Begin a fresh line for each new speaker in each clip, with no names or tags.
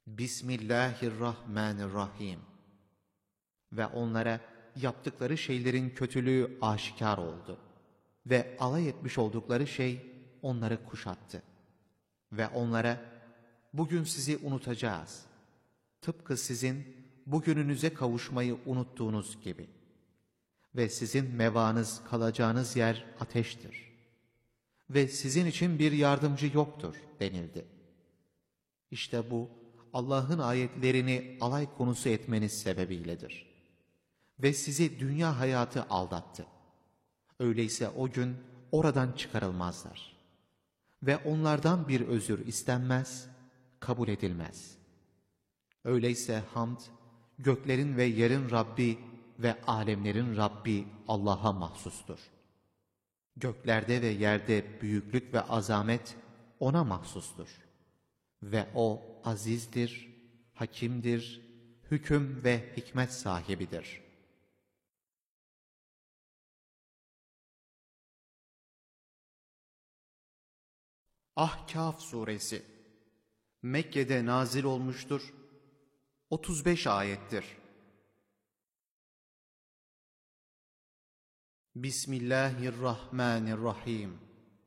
Bismillahirrahmanirrahim. Ve onlara yaptıkları şeylerin kötülüğü aşikar oldu. Ve alay etmiş oldukları şey onları kuşattı. Ve onlara, bugün sizi unutacağız. Tıpkı sizin bugününüze kavuşmayı unuttuğunuz gibi. Ve sizin mevanız, kalacağınız yer ateştir. Ve sizin için bir yardımcı yoktur denildi. İşte bu, Allah'ın ayetlerini alay konusu etmeniz sebebiyledir. Ve sizi dünya hayatı aldattı. Öyleyse o gün oradan çıkarılmazlar. Ve onlardan bir özür istenmez, kabul edilmez. Öyleyse hamd, göklerin ve yerin Rabbi ve alemlerin Rabbi Allah'a mahsustur. Göklerde ve yerde büyüklük ve azamet O'na mahsustur. Ve O azizdir, hakimdir, hüküm ve hikmet sahibidir. Ahkâf suresi Mekke'de nazil olmuştur. 35 ayettir. Bismillahirrahmanirrahim.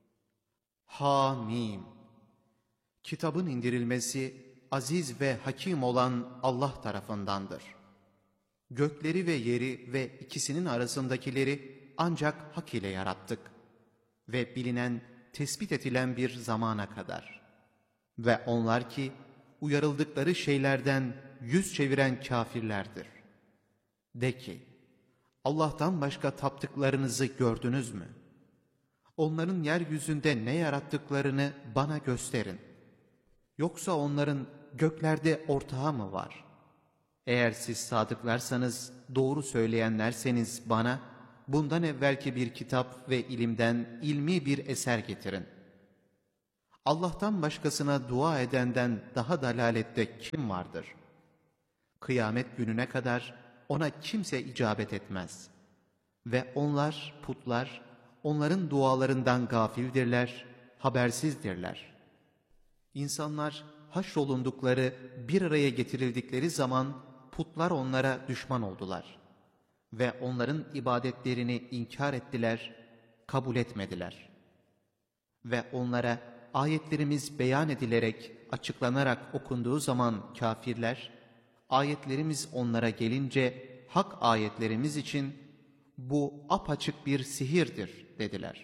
Hamim. Kitabın indirilmesi aziz ve hakim olan Allah tarafındandır. Gökleri ve yeri ve ikisinin arasındakileri ancak hak ile yarattık ve bilinen, tespit edilen bir zamana kadar. Ve onlar ki uyarıldıkları şeylerden yüz çeviren kâfirlerdir. De ki, Allah'tan başka taptıklarınızı gördünüz mü? Onların yeryüzünde ne yarattıklarını bana gösterin. Yoksa onların göklerde ortağı mı var? Eğer siz sadıklarsanız, doğru söyleyenlerseniz bana, bundan evvelki bir kitap ve ilimden ilmi bir eser getirin. Allah'tan başkasına dua edenden daha dalalette kim vardır? Kıyamet gününe kadar ona kimse icabet etmez. Ve onlar, putlar, onların dualarından gafildirler, habersizdirler. İnsanlar haşrolundukları, bir araya getirildikleri zaman putlar onlara düşman oldular. Ve onların ibadetlerini inkar ettiler, kabul etmediler. Ve onlara ayetlerimiz beyan edilerek, açıklanarak okunduğu zaman kâfirler, ayetlerimiz onlara gelince hak ayetlerimiz için bu apaçık bir sihirdir dediler.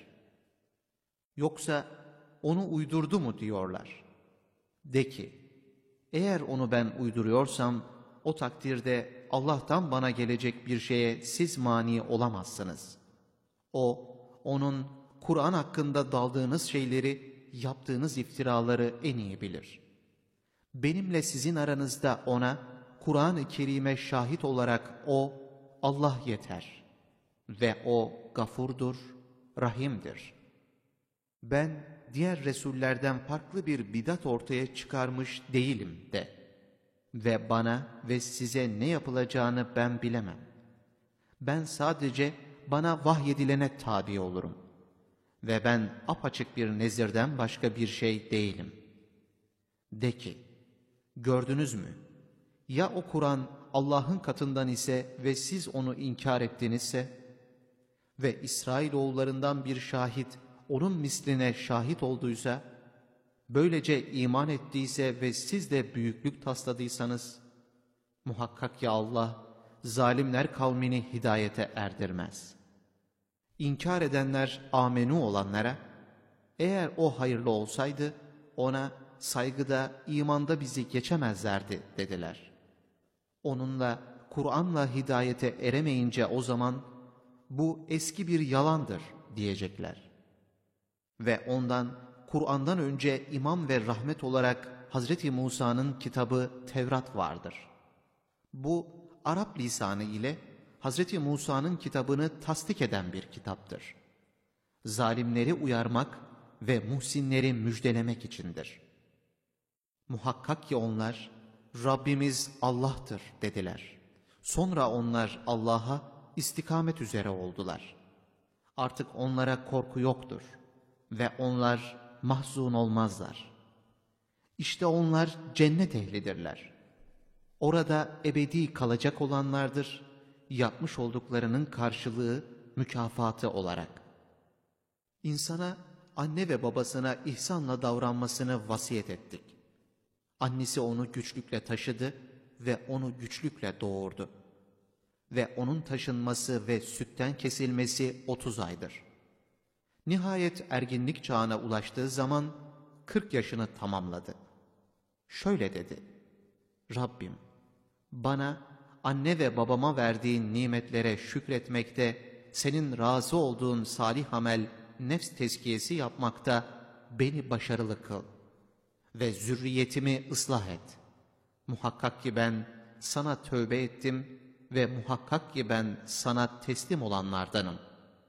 Yoksa onu uydurdu mu diyorlar. De ki, eğer onu ben uyduruyorsam o takdirde Allah'tan bana gelecek bir şeye siz mani olamazsınız. O, onun Kur'an hakkında daldığınız şeyleri, yaptığınız iftiraları en iyi bilir. Benimle sizin aranızda ona, Kur'an-ı Kerim'e şahit olarak o, Allah yeter. Ve o gafurdur, rahimdir. Ben diğer Resullerden farklı bir bidat ortaya çıkarmış değilim de. Ve bana ve size ne yapılacağını ben bilemem. Ben sadece bana vahyedilene tabi olurum. Ve ben apaçık bir nezirden başka bir şey değilim. De ki, gördünüz mü? Ya o Kur'an Allah'ın katından ise ve siz onu inkar ettinizse ve İsrailoğullarından bir şahit onun misline şahit olduysa, böylece iman ettiyse ve siz de büyüklük tasladıysanız, muhakkak ya Allah, zalimler kavmini hidayete erdirmez. İnkar edenler amenu olanlara, eğer o hayırlı olsaydı, ona saygıda, imanda bizi geçemezlerdi dediler. Onunla, Kur'an'la hidayete eremeyince o zaman, bu eski bir yalandır diyecekler. Ve ondan, Kur'an'dan önce imam ve rahmet olarak Hazreti Musa'nın kitabı Tevrat vardır. Bu Arap lisanı ile Hazreti Musa'nın kitabını tasdik eden bir kitaptır. Zalimleri uyarmak ve muhsinleri müjdelemek içindir. Muhakkak ki onlar, Rabbimiz Allah'tır dediler. Sonra onlar Allah'a istikamet üzere oldular. Artık onlara korku yoktur ve onlar mahzun olmazlar. İşte onlar cennet ehlidirler. Orada ebedi kalacak olanlardır, yapmış olduklarının karşılığı, mükafatı olarak. İnsana, anne ve babasına ihsanla davranmasını vasiyet ettik. Annesi onu güçlükle taşıdı ve onu güçlükle doğurdu. Ve onun taşınması ve sütten kesilmesi 30 aydır. Nihayet erginlik çağına ulaştığı zaman 40 yaşını tamamladı. Şöyle dedi: Rabbim, bana anne ve babama verdiğin nimetlere şükretmekte, senin razı olduğun salih amel, nefs tezkiyesi yapmakta beni başarılı kıl ve zürriyetimi ıslah et. Muhakkak ki ben sana tövbe ettim ve muhakkak ki ben sana teslim olanlardanım.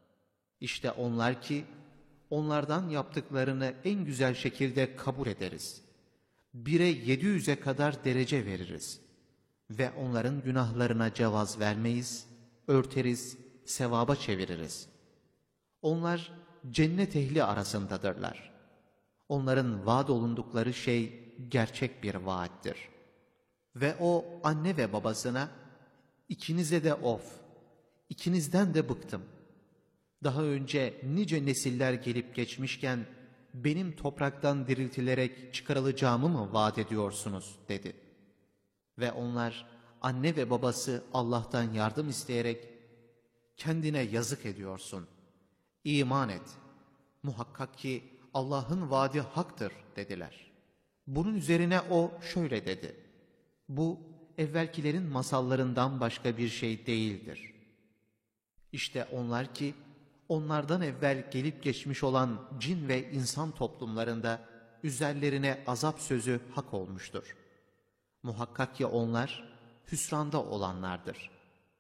İşte onlar ki, onlardan yaptıklarını en güzel şekilde kabul ederiz. 1'e 700'e kadar derece veririz. Ve onların günahlarına cevaz vermeyiz, örteriz, sevaba çeviririz. Onlar cennet ehli arasındadırlar. Onların vaad olundukları şey gerçek bir vaattir. Ve o anne ve babasına, ikinize de of, ikinizden de bıktım. Daha önce nice nesiller gelip geçmişken, benim topraktan diriltilerek çıkarılacağımı mı vaat ediyorsunuz, dedi. Ve onlar, anne ve babası Allah'tan yardım isteyerek, kendine yazık ediyorsun, İman et, muhakkak ki Allah'ın vaadi haktır, dediler. Bunun üzerine o şöyle dedi: bu evvelkilerin masallarından başka bir şey değildir. İşte onlar ki, onlardan evvel gelip geçmiş olan cin ve insan toplumlarında üzerlerine azap sözü hak olmuştur. Muhakkak ki onlar hüsranda olanlardır.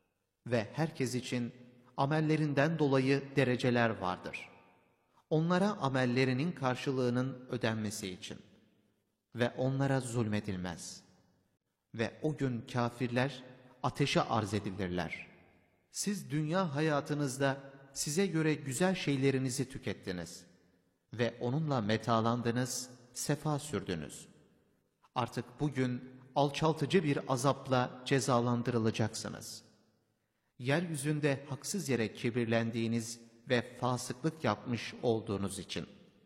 Ve herkes için amellerinden dolayı dereceler vardır. Onlara amellerinin karşılığının ödenmesi için. Ve onlara zulmedilmez. Ve o gün kâfirler ateşe arz edilirler. Siz dünya hayatınızda size göre güzel şeylerinizi tükettiniz. Ve onunla metalandınız, sefa sürdünüz. Artık bugün alçaltıcı bir azapla cezalandırılacaksınız. Yeryüzünde haksız yere kibirlendiğiniz ve fasıklık yapmış olduğunuz için.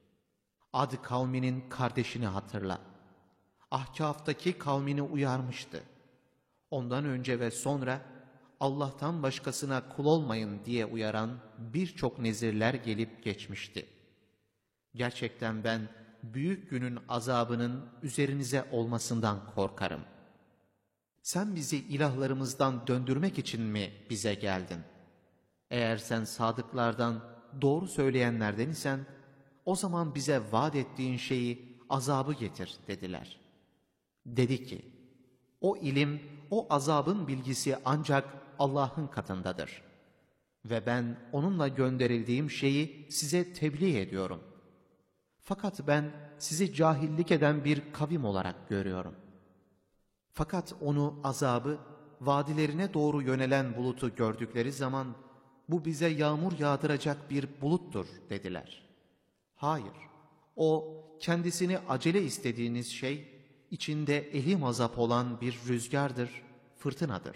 Ad kavminin kardeşini hatırla. Ahkâf'taki kavmini uyarmıştı. Ondan önce ve sonra Allah'tan başkasına kul olmayın diye uyaran birçok nezirler gelip geçmişti. Gerçekten ben büyük günün azabının üzerinize olmasından korkarım. Sen bizi ilahlarımızdan döndürmek için mi bize geldin? Eğer sen sadıklardan, doğru söyleyenlerden isen, o zaman bize vaat ettiğin şeyi, azabı getir, dediler. Dedi ki, o ilim, o azabın bilgisi ancak Allah'ın katındadır. Ve ben onunla gönderildiğim şeyi size tebliğ ediyorum. Fakat ben sizi cahillik eden bir kavim olarak görüyorum. Fakat onu, azabı, vadilerine doğru yönelen bulutu gördükleri zaman, bu bize yağmur yağdıracak bir buluttur, dediler. Hayır, o kendisini acele istediğiniz şey, içinde elim azap olan bir rüzgardır, fırtınadır.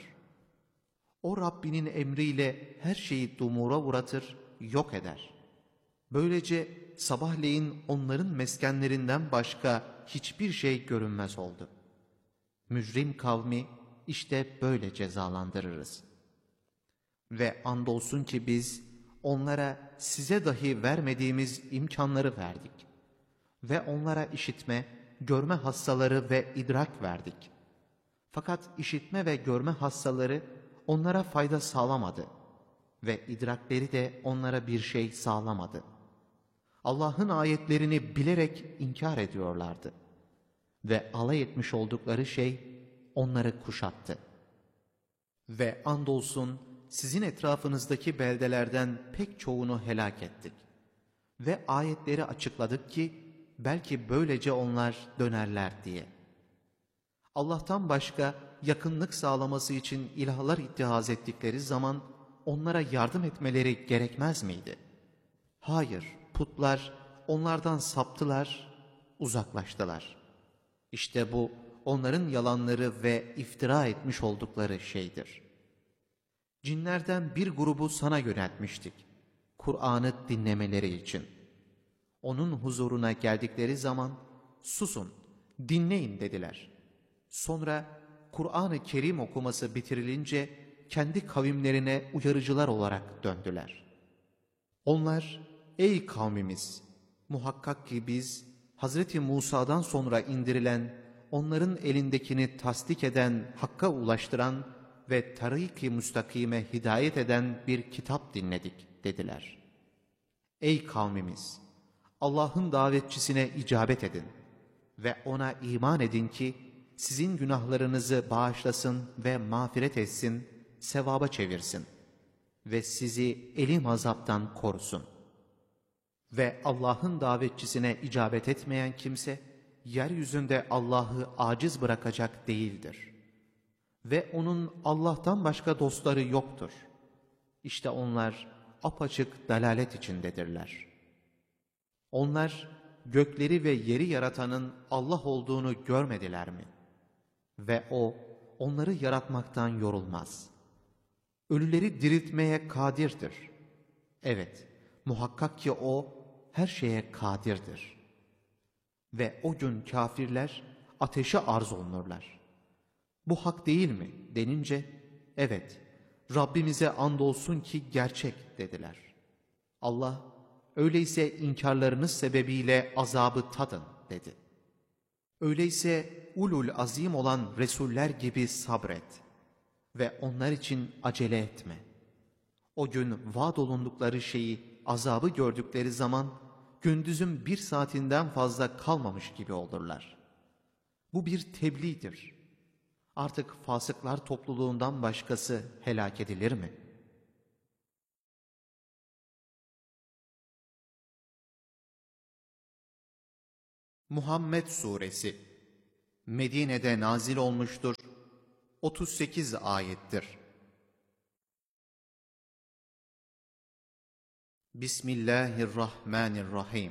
O Rabbinin emriyle her şeyi dumura uğratır, yok eder. Böylece sabahleyin onların meskenlerinden başka hiçbir şey görünmez oldu. Mücrim kavmi işte böyle cezalandırırız. Ve andolsun ki biz onlara size dahi vermediğimiz imkanları verdik. Ve onlara işitme, görme hassaları ve idrak verdik. Fakat işitme ve görme hassaları onlara fayda sağlamadı. Ve idrakleri de onlara bir şey sağlamadı. Allah'ın ayetlerini bilerek inkar ediyorlardı. Ve alay etmiş oldukları şey onları kuşattı. Ve andolsun sizin etrafınızdaki beldelerden pek çoğunu helak ettik. Ve ayetleri açıkladık ki belki böylece onlar dönerler diye. Allah'tan başka yakınlık sağlaması için ilahlar ittihaz ettikleri zaman onlara yardım etmeleri gerekmez miydi? Hayır, putlar onlardan saptılar, uzaklaştılar. İşte bu onların yalanları ve iftira etmiş oldukları şeydir. Cinlerden bir grubu sana yöneltmiştik, Kur'an'ı dinlemeleri için. Onun huzuruna geldikleri zaman, susun, dinleyin dediler. Sonra Kur'an-ı Kerim okuması bitirilince, kendi kavimlerine uyarıcılar olarak döndüler. Onlar, ey kavmimiz! Muhakkak ki biz, Hazreti Musa'dan sonra indirilen, onların elindekini tasdik eden, hakka ulaştıran ve tarik-i müstakime hidayet eden bir kitap dinledik dediler. Ey kavmimiz! Allah'ın davetçisine icabet edin ve ona iman edin ki sizin günahlarınızı bağışlasın ve mağfiret etsin, sevaba çevirsin ve sizi elim azaptan korusun. Ve Allah'ın davetçisine icabet etmeyen kimse, yeryüzünde Allah'ı aciz bırakacak değildir. Ve onun Allah'tan başka dostları yoktur. İşte onlar apaçık dalalet içindedirler. Onlar gökleri ve yeri yaratanın Allah olduğunu görmediler mi? Ve O, onları yaratmaktan yorulmaz. Ölüleri diriltmeye kadirdir. Evet, muhakkak ki O, her şeye kadirdir. Ve o gün kafirler ateşe arz olunurlar. Bu hak değil mi denince, evet, Rabbimize andolsun ki gerçek dediler. Allah, öyleyse inkarlarınız sebebiyle azabı tadın dedi. Öyleyse ulul azim olan Resuller gibi sabret ve onlar için acele etme. O gün vaad olundukları şeyi, azabı gördükleri zaman, gündüzün 1 saatinden fazla kalmamış gibi olurlar. Bu bir tebliğdir. Artık fasıklar topluluğundan başkası helak edilir mi? Muhammed Suresi Medine'de nazil olmuştur. 38 ayettir. Bismillahirrahmanirrahim.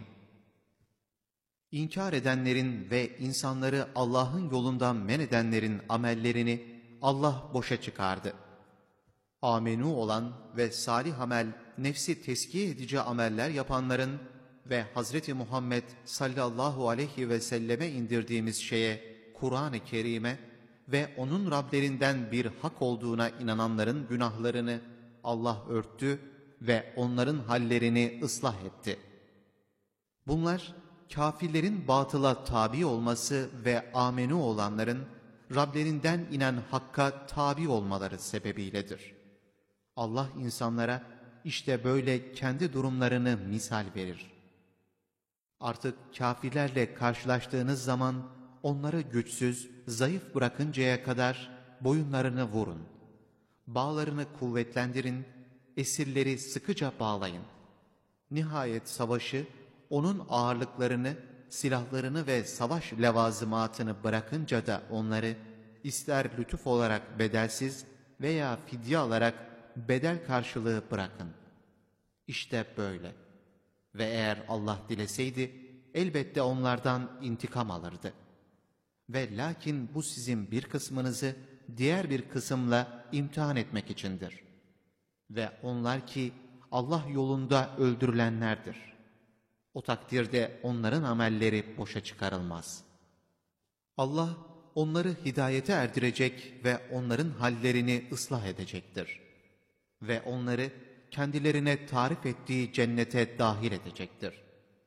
İnkar edenlerin ve insanları Allah'ın yolundan men edenlerin amellerini Allah boşa çıkardı. Amenu olan ve salih amel, nefsi tezkiye edici ameller yapanların ve Hazreti Muhammed sallallahu aleyhi ve selleme indirdiğimiz şeye, Kur'an-ı Kerim'e ve onun Rablerinden bir hak olduğuna inananların günahlarını Allah örttü ve onların hallerini ıslah etti. Bunlar, kafirlerin batıla tabi olması ve amenu olanların Rablerinden inen hakka tabi olmaları sebebiyledir. Allah insanlara işte böyle kendi durumlarını misal verir. Artık kafirlerle karşılaştığınız zaman onları güçsüz, zayıf bırakıncaya kadar boyunlarını vurun. Bağlarını kuvvetlendirin, esirleri sıkıca bağlayın. Nihayet savaşı, onun ağırlıklarını, silahlarını ve savaş levazımatını bırakınca da onları, ister lütuf olarak bedelsiz veya fidye alarak bedel karşılığı bırakın. İşte böyle. Ve eğer Allah dileseydi, elbette onlardan intikam alırdı. Ve lakin bu sizin bir kısmınızı diğer bir kısımla imtihan etmek içindir. Ve onlar ki Allah yolunda öldürülenlerdir. O takdirde onların amelleri boşa çıkarılmaz. Allah onları hidayete erdirecek ve onların hallerini ıslah edecektir. Ve onları kendilerine tarif ettiği cennete dahil edecektir.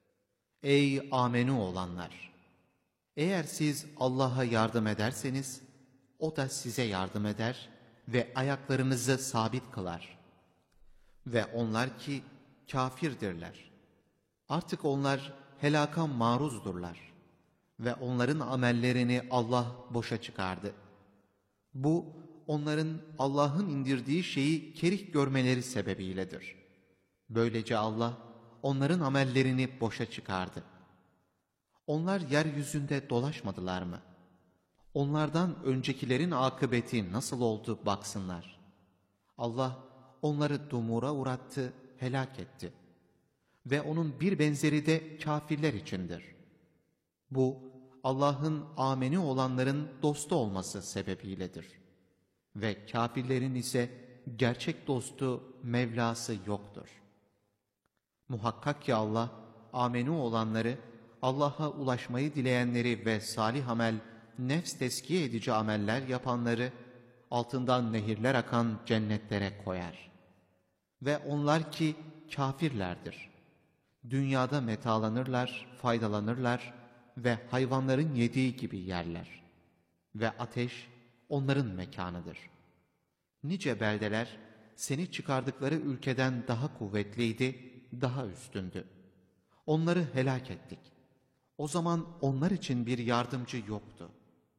Ey amenu olanlar! Eğer siz Allah'a yardım ederseniz, O da size yardım eder ve ayaklarınızı sabit kılar. Ve onlar ki kafirdirler. Artık onlar helaka maruzdurlar. Ve onların amellerini Allah boşa çıkardı. Bu, onların Allah'ın indirdiği şeyi kerih görmeleri sebebiyledir. Böylece Allah, onların amellerini boşa çıkardı. Onlar yeryüzünde dolaşmadılar mı? Onlardan öncekilerin akıbeti nasıl oldu baksınlar. Allah onları dumura uğrattı, helak etti. Ve onun bir benzeri de kafirler içindir. Bu, Allah'ın ameni olanların dostu olması sebebiyledir. Ve kâfirlerin ise gerçek dostu, Mevlası yoktur. Muhakkak ki Allah, ameni olanları, Allah'a ulaşmayı dileyenleri ve salih amel, nefs teskiye edici ameller yapanları, altından nehirler akan cennetlere koyar. Ve onlar ki kâfirlerdir. Dünyada metalanırlar, faydalanırlar ve hayvanların yediği gibi yerler. Ve ateş onların mekanıdır. Nice beldeler seni çıkardıkları ülkeden daha kuvvetliydi, daha üstündü. Onları helak ettik. O zaman onlar için bir yardımcı yoktu.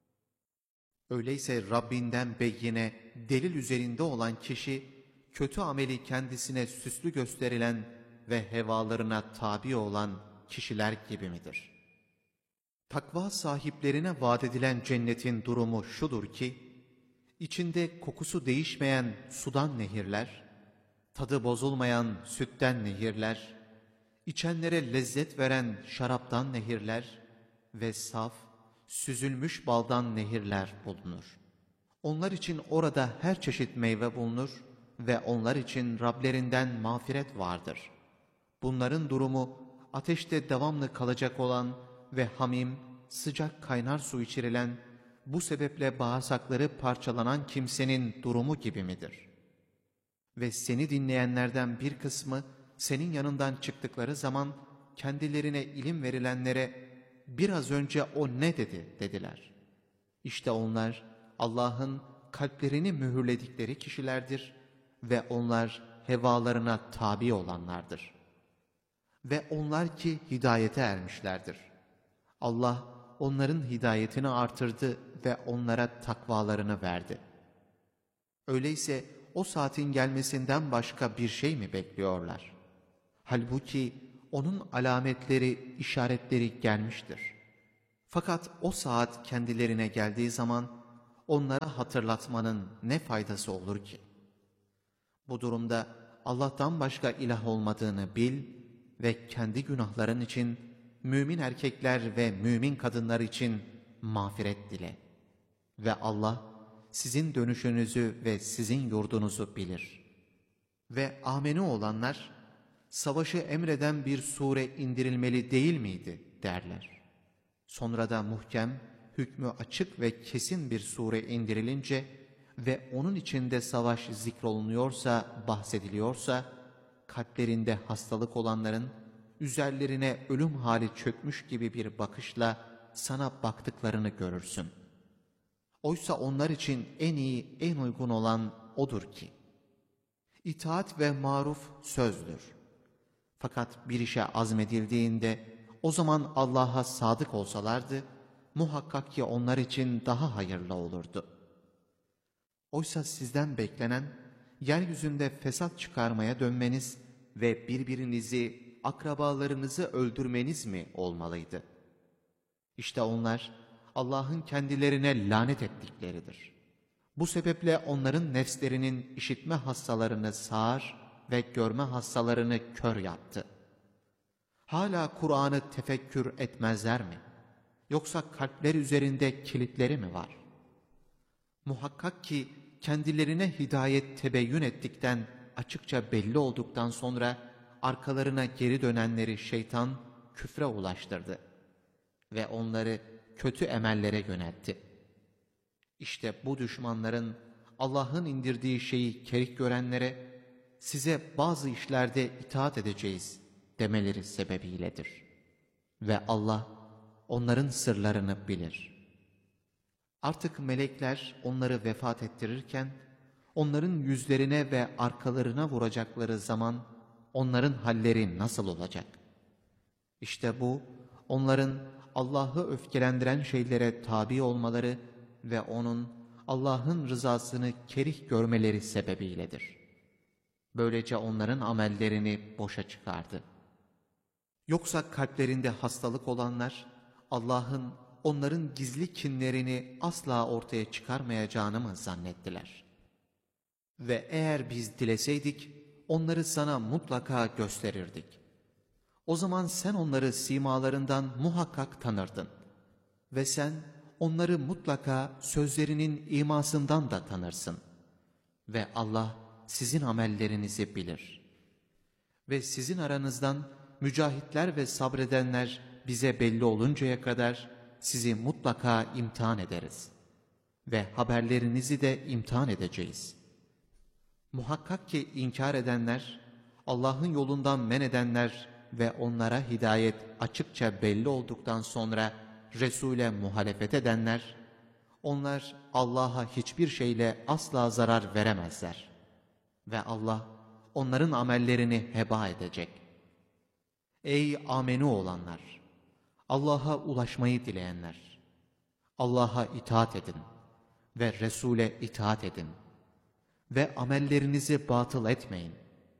Öyleyse Rabbinden beyine, delil üzerinde olan kişi, kötü ameli kendisine süslü gösterilen ve hevalarına tabi olan kişiler gibi midir? Takva sahiplerine vaat edilen cennetin durumu şudur ki, içinde kokusu değişmeyen sudan nehirler, tadı bozulmayan sütten nehirler, içenlere lezzet veren şaraptan nehirler ve saf, süzülmüş baldan nehirler bulunur. Onlar için orada her çeşit meyve bulunur ve onlar için Rablerinden mağfiret vardır. Bunların durumu ateşte devamlı kalacak olan ve hamim, sıcak kaynar su içirilen, bu sebeple bağırsakları parçalanan kimsenin durumu gibi midir? Ve seni dinleyenlerden bir kısmı senin yanından çıktıkları zaman kendilerine ilim verilenlere biraz önce o ne dedi dediler. İşte onlar Allah'ın kalplerini mühürledikleri kişilerdir ve onlar hevalarına tabi olanlardır. Ve onlar ki hidayete ermişlerdir. Allah onların hidayetini artırdı ve onlara takvalarını verdi. Öyleyse o saatin gelmesinden başka bir şey mi bekliyorlar? Halbuki onun alametleri, işaretleri gelmiştir. Fakat o saat kendilerine geldiği zaman onlara hatırlatmanın ne faydası olur ki? Bu durumda Allah'tan başka ilah olmadığını bil ve kendi günahların için, mümin erkekler ve mümin kadınlar için mağfiret dile. Ve Allah sizin dönüşünüzü ve sizin yurdunuzu bilir. Ve ameni olanlar, savaşı emreden bir sure indirilmeli değil miydi derler. Sonra da muhkem, hükmü açık ve kesin bir sure indirilince ve onun içinde savaş zikrolunuyorsa, bahsediliyorsa, kalplerinde hastalık olanların üzerlerine ölüm hali çökmüş gibi bir bakışla sana baktıklarını görürsün. Oysa onlar için en iyi, en uygun olan odur ki, İtaat ve maruf sözdür. Fakat bir işe azmedildiğinde o zaman Allah'a sadık olsalardı, muhakkak ki onlar için daha hayırlı olurdu. Oysa sizden beklenen, yeryüzünde fesat çıkarmaya dönmeniz ve birbirinizi, akrabalarınızı öldürmeniz mi olmalıydı? İşte onlar, Allah'ın kendilerine lanet ettikleridir. Bu sebeple onların nefslerinin işitme hassalarını sağır ve görme hassalarını kör yaptı. Hala Kur'an'ı tefekkür etmezler mi? Yoksa kalpler üzerinde kilitleri mi var? Muhakkak ki kendilerine hidayet tebeyyün ettikten, açıkça belli olduktan sonra arkalarına geri dönenleri şeytan küfre ulaştırdı ve onları kötü emellere yöneltti. İşte bu düşmanların Allah'ın indirdiği şeyi kerih görenlere size bazı işlerde itaat edeceğiz demeleri sebebiyledir. Ve Allah onların sırlarını bilir. Artık melekler onları vefat ettirirken onların yüzlerine ve arkalarına vuracakları zaman onların halleri nasıl olacak? İşte bu onların Allah'ı öfkelendiren şeylere tabi olmaları ve Allah'ın rızasını kerih görmeleri sebebiyledir. Böylece onların amellerini boşa çıkardı. Yoksa kalplerinde hastalık olanlar, Allah'ın onların gizli kinlerini asla ortaya çıkarmayacağını mı zannettiler? Ve eğer biz dileseydik, onları sana mutlaka gösterirdik. O zaman sen onları simalarından muhakkak tanırdın. Ve sen onları mutlaka sözlerinin imasından da tanırsın. Ve Allah sizin amellerinizi bilir. Ve sizin aranızdan mücahitler ve sabredenler bize belli oluncaya kadar sizi mutlaka imtihan ederiz. Ve haberlerinizi de imtihan edeceğiz. Muhakkak ki inkar edenler, Allah'ın yolundan men edenler ve onlara hidayet açıkça belli olduktan sonra Resul'e muhalefet edenler, onlar Allah'a hiçbir şeyle asla zarar veremezler. Ve Allah onların amellerini heba edecek. Ey amenu olanlar! Allah'a ulaşmayı dileyenler! Allah'a itaat edin ve Resul'e itaat edin ve amellerinizi batıl etmeyin.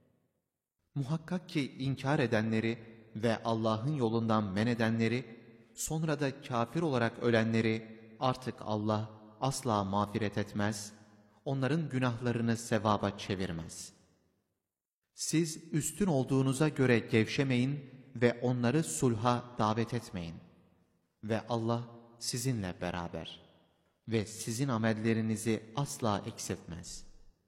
Muhakkak ki inkar edenleri ve Allah'ın yolundan men edenleri, sonra da kafir olarak ölenleri artık Allah asla mağfiret etmez, onların günahlarını sevaba çevirmez. Siz üstün olduğunuza göre gevşemeyin ve onları sulha davet etmeyin. Ve Allah sizinle beraber ve sizin amellerinizi asla eksiltmez.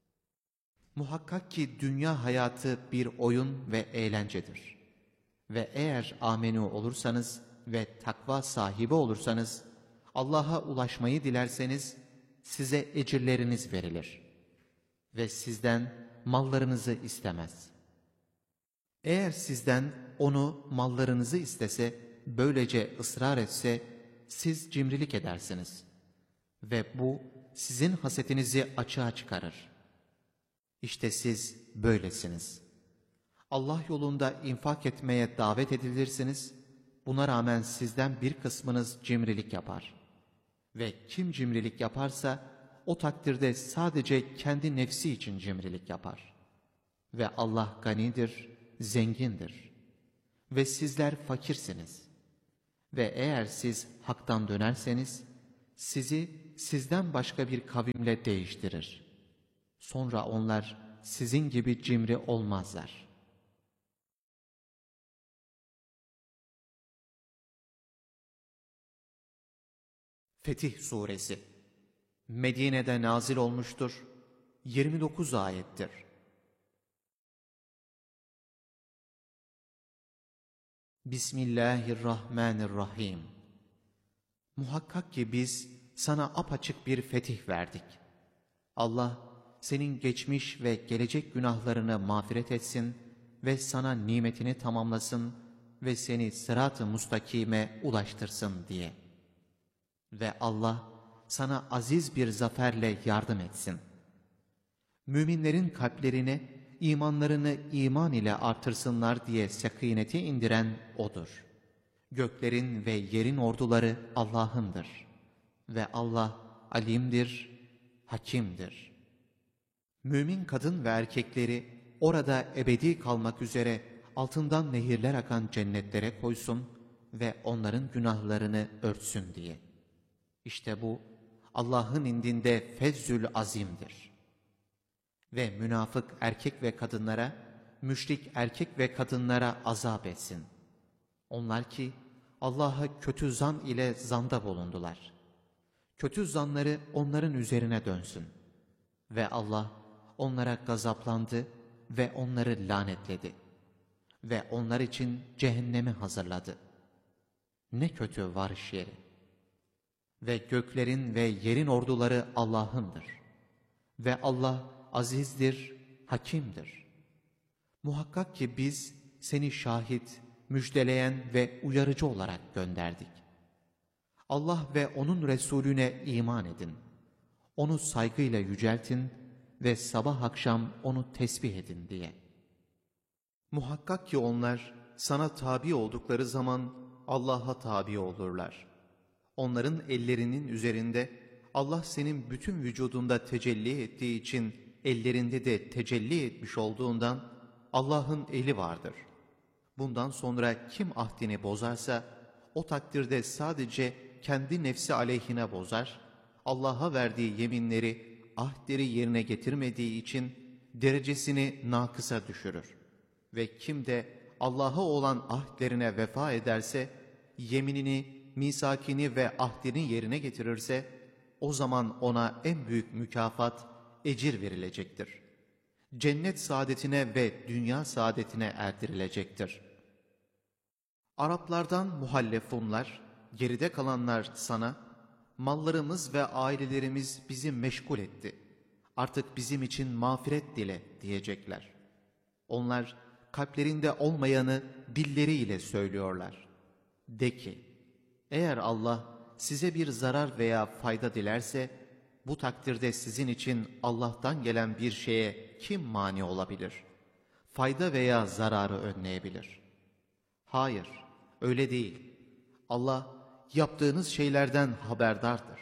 Muhakkak ki dünya hayatı bir oyun ve eğlencedir. Ve eğer amenu olursanız ve takva sahibi olursanız, Allah'a ulaşmayı dilerseniz size ecirleriniz verilir. Ve sizden mallarınızı istemez. Eğer sizden onu mallarınızı istese, böylece ısrar etse, siz cimrilik edersiniz. Ve bu sizin hasetinizi açığa çıkarır. İşte siz böylesiniz. Allah yolunda infak etmeye davet edilirsiniz. Buna rağmen sizden bir kısmınız cimrilik yapar. Ve kim cimrilik yaparsa o takdirde sadece kendi nefsi için cimrilik yapar. Ve Allah ganidir, zengindir. Ve sizler fakirsiniz. Ve eğer siz haktan dönerseniz sizi sizden başka bir kavimle değiştirir. Sonra onlar sizin gibi cimri olmazlar. Fetih Suresi Medine'de nazil olmuştur. 29 ayettir. Bismillahirrahmanirrahim. Muhakkak ki biz sana apaçık bir fetih verdik. Allah senin geçmiş ve gelecek günahlarını mağfiret etsin ve sana nimetini tamamlasın ve seni sırat-ı mustakime ulaştırsın diye. Ve Allah sana aziz bir zaferle yardım etsin. Müminlerin kalplerine imanlarını iman ile artırsınlar diye sekineti indiren O'dur. Göklerin ve yerin orduları Allah'ındır. Ve Allah alimdir, hakimdir. Mümin kadın ve erkekleri orada ebedi kalmak üzere altından nehirler akan cennetlere koysun ve onların günahlarını örtsün diye. İşte bu Allah'ın indinde fezzül azimdir. Ve münafık erkek ve kadınlara, müşrik erkek ve kadınlara azap etsin. Onlar ki Allah'a kötü zan ile zanda bulundular. Kötü zanları onların üzerine dönsün. Ve Allah onlara gazaplandı ve onları lanetledi. Ve onlar için cehennemi hazırladı. Ne kötü varış yeri. Ve göklerin ve yerin orduları Allah'ındır. Ve Allah azizdir, hakimdir. Muhakkak ki biz seni şahit, müjdeleyen ve uyarıcı olarak gönderdik. Allah ve onun Resulüne iman edin. Onu saygıyla yüceltin ve sabah akşam onu tesbih edin diye. Muhakkak ki onlar sana tabi oldukları zaman Allah'a tabi olurlar. Onların ellerinin üzerinde Allah senin bütün vücudunda tecelli ettiği için ellerinde de tecelli etmiş olduğundan Allah'ın eli vardır. Bundan sonra kim ahdini bozarsa o takdirde sadece kendi nefsi aleyhine bozar, Allah'a verdiği yeminleri ahdleri yerine getirmediği için derecesini nakısa düşürür. Ve kim de Allah'a olan ahdlerine vefa ederse yeminini misakini ve ahdini yerine getirirse, o zaman ona en büyük mükafat, ecir verilecektir. Cennet saadetine ve dünya saadetine erdirilecektir. Araplardan muhallefunlar, geride kalanlar sana, mallarımız ve ailelerimiz bizi meşgul etti. Artık bizim için mağfiret dile diyecekler. Onlar kalplerinde olmayanı dilleriyle söylüyorlar. De ki, eğer Allah size bir zarar veya fayda dilerse, bu takdirde sizin için Allah'tan gelen bir şeye kim mani olabilir? Fayda veya zararı önleyebilir? Hayır, öyle değil. Allah yaptığınız şeylerden haberdardır.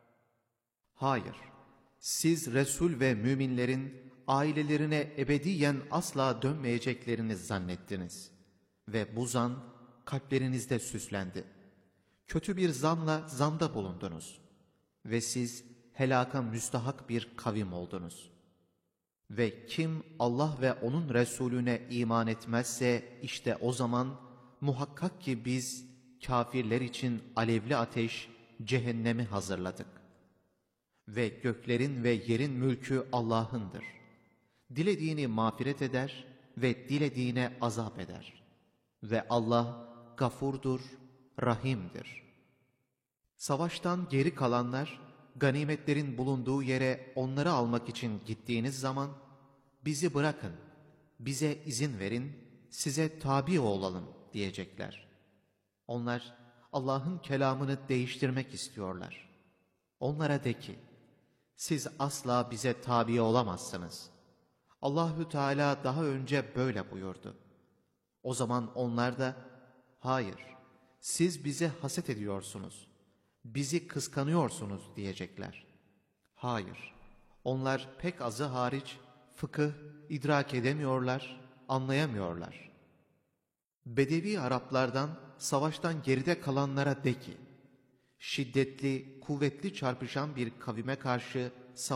Hayır, siz Resul ve müminlerin ailelerine ebediyen asla dönmeyeceklerini zannettiniz. Ve bu zan kalplerinizde süslendi. Kötü bir zanla zanda bulundunuz. Ve siz helaka müstahak bir kavim oldunuz. Ve kim Allah ve onun Resulüne iman etmezse, işte o zaman muhakkak ki biz kafirler için alevli ateş, cehennemi hazırladık. Ve göklerin ve yerin mülkü Allah'ındır. Dilediğini mağfiret eder ve dilediğine azap eder. Ve Allah gafurdur, rahimdir. Savaştan geri kalanlar, ganimetlerin bulunduğu yere onları almak için gittiğiniz zaman, bizi bırakın, bize izin verin, size tabi olalım diyecekler. Onlar Allah'ın kelamını değiştirmek istiyorlar. Onlara de ki, siz asla bize tabi olamazsınız. Allahü Teala daha önce böyle buyurdu. O zaman onlar da, hayır, siz bize haset ediyorsunuz, bizi kıskanıyorsunuz diyecekler. Hayır, onlar pek azı hariç fıkıh idrak edemiyorlar, anlayamıyorlar. Bedevi Araplardan savaştan geride kalanlara de ki, şiddetli, kuvvetli çarpışan bir kavime karşı